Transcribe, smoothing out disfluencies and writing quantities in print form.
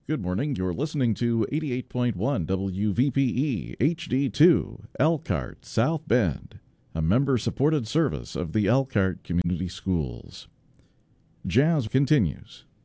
Good morning. You're listening to 88.1 WVPE HD2, Elkhart, South Bend, a member-supported service of the Elkhart Community Schools. Jazz continues.